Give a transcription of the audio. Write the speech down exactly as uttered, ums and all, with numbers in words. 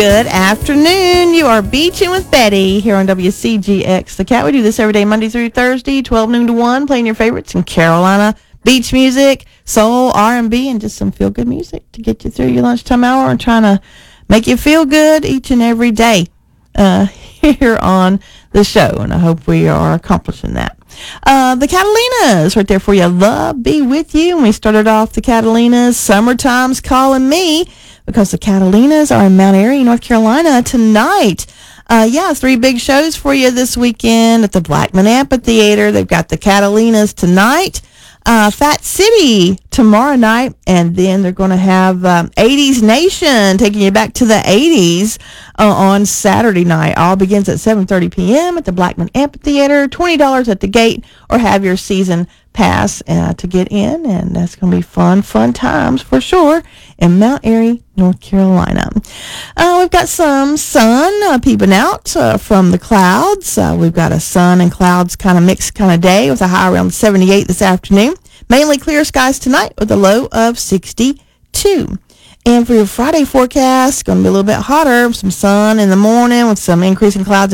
Good afternoon. You are Beaching with Betty here on W C G X The Cat. We do this every day, Monday through Thursday, twelve noon to one, playing your favorites in Carolina beach music, soul, R and B, and just some feel-good music to get you through your lunchtime hour and trying to make you feel good each and every day uh, here on the show. And I hope we are accomplishing that. Uh, the Catalinas right there for you. Love be with you. And we started off the Catalinas. Summertime's calling me, because the Catalinas are in Mount Airy, North Carolina tonight. Uh, yeah, three big shows for you this weekend at the Blackman Amphitheater. They've got the Catalinas tonight, uh, Fat City tomorrow night, and then they're going to have um, eighties Nation taking you back to the eighties uh, on Saturday night. All begins at seven thirty p.m. at the Blackman Amphitheater. twenty dollars at the gate, or have your season pass uh, to get in, and that's going to be fun, fun times for sure in Mount Airy, North Carolina. Uh, we've got some sun uh, peeping out uh, from the clouds. Uh, we've got a sun and clouds kind of mixed kind of day with a high around seventy-eight this afternoon. Mainly clear skies tonight with a low of sixty-two. And for your Friday forecast, going to be a little bit hotter, some sun in the morning with some increasing clouds